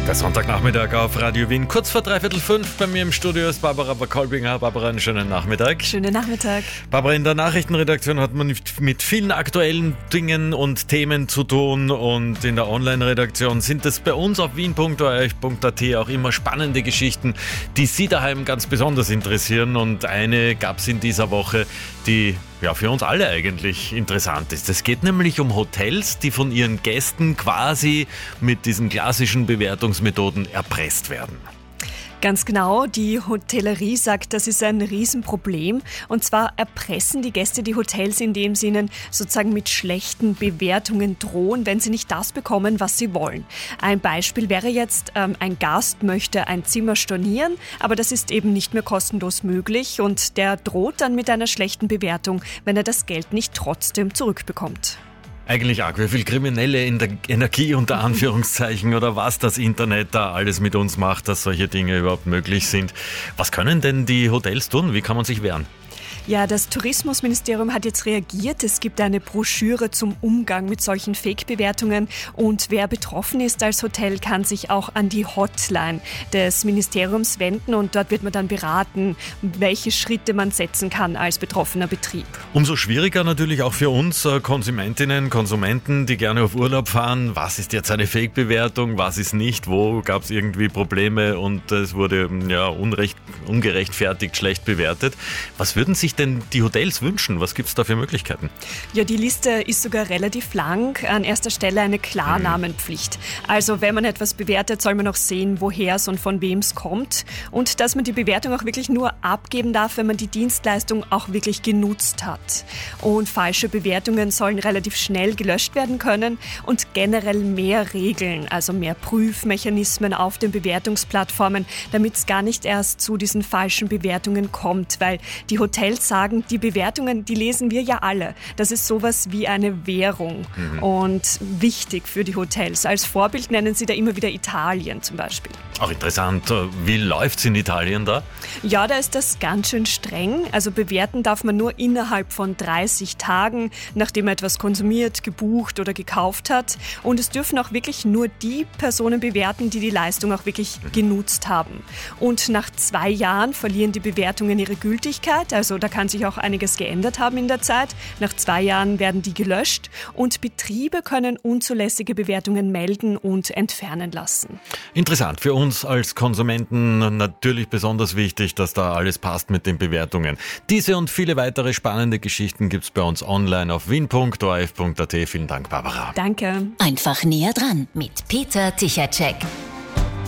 Der Sonntagnachmittag auf Radio Wien, kurz vor 5:15 bei mir im Studio ist Barbara Kolbinger. Barbara, einen schönen Nachmittag. Schönen Nachmittag. Barbara, in der Nachrichtenredaktion hat man mit vielen aktuellen Dingen und Themen zu tun und in der Online-Redaktion sind es bei uns auf wien.orf.at auch immer spannende Geschichten, die Sie daheim ganz besonders interessieren, und eine gab es in dieser Woche, die für uns alle eigentlich interessant ist. Es geht nämlich um Hotels, die von ihren Gästen quasi mit diesen klassischen Bewertungsmethoden erpresst werden. Ganz genau, die Hotellerie sagt, das ist ein Riesenproblem. Und zwar erpressen die Gäste die Hotels, indem sie ihnen sozusagen mit schlechten Bewertungen drohen, wenn sie nicht das bekommen, was sie wollen. Ein Beispiel wäre jetzt, ein Gast möchte ein Zimmer stornieren, aber das ist eben nicht mehr kostenlos möglich und der droht dann mit einer schlechten Bewertung, wenn er das Geld nicht trotzdem zurückbekommt. Eigentlich arg, wie viel kriminelle Energie unter Anführungszeichen oder was das Internet da alles mit uns macht, dass solche Dinge überhaupt möglich sind. Was können denn die Hotels tun? Wie kann man sich wehren? Ja, das Tourismusministerium hat jetzt reagiert. Es gibt eine Broschüre zum Umgang mit solchen Fake-Bewertungen und wer betroffen ist als Hotel, kann sich auch an die Hotline des Ministeriums wenden und dort wird man dann beraten, welche Schritte man setzen kann als betroffener Betrieb. Umso schwieriger natürlich auch für uns Konsumentinnen, Konsumenten, die gerne auf Urlaub fahren. Was ist jetzt eine Fake-Bewertung, was ist nicht, wo gab es irgendwie Probleme und es wurde ungerechtfertigt schlecht bewertet. Was würden sich denn die Hotels wünschen? Was gibt es da für Möglichkeiten? Ja, die Liste ist sogar relativ lang. An erster Stelle eine Klarnamenpflicht. Also wenn man etwas bewertet, soll man auch sehen, woher es und von wem es kommt. Und dass man die Bewertung auch wirklich nur abgeben darf, wenn man die Dienstleistung auch wirklich genutzt hat. Und falsche Bewertungen sollen relativ schnell gelöscht werden können und generell mehr Regeln, also mehr Prüfmechanismen auf den Bewertungsplattformen, damit es gar nicht erst zu diesen falschen Bewertungen kommt, weil die Hotels sagen, die Bewertungen, die lesen wir ja alle. Das ist sowas wie eine Währung und wichtig für die Hotels. Als Vorbild nennen sie da immer wieder Italien zum Beispiel. Auch interessant. Wie läuft's in Italien da? Ja, da ist das ganz schön streng. Also bewerten darf man nur innerhalb von 30 Tagen, nachdem man etwas konsumiert, gebucht oder gekauft hat. Und es dürfen auch wirklich nur die Personen bewerten, die die Leistung auch wirklich genutzt haben. Und nach 2 Jahren verlieren die Bewertungen ihre Gültigkeit. Also da kann sich auch einiges geändert haben in der Zeit. Nach 2 Jahren werden die gelöscht und Betriebe können unzulässige Bewertungen melden und entfernen lassen. Interessant. Für uns als Konsumenten natürlich besonders wichtig, dass da alles passt mit den Bewertungen. Diese und viele weitere spannende Geschichten gibt's bei uns online auf wien.orf.at. Vielen Dank, Barbara. Danke. Einfach näher dran mit Peter Tichacek.